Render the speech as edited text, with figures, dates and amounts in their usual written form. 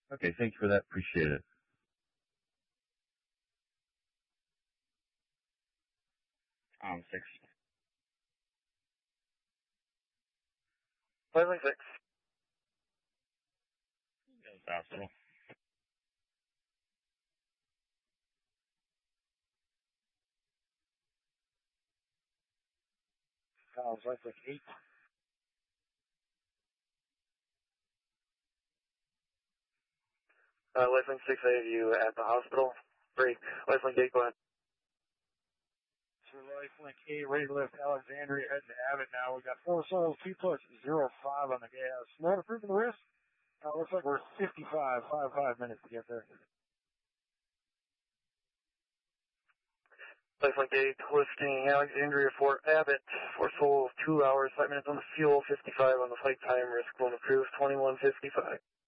Okay, thank you for that. Appreciate it. Six. Lifeline 6. Yes, hospital. Lifeline 8. Lifeline 6, I have you at the hospital. Break. Lifeline 8, go ahead. So Lifeline 8, ready to lift Alexandria, heading to Abbott now. We got 4 souls, 2 push, 0-5 on the gas. Not approving the risk. Looks like we're 55 minutes to get there. Lifeline 8, lifting Alexandria for Abbott. 4 souls, 2 hours, 5 minutes on the fuel, 55 on the flight time, risk won't approve, 21:55.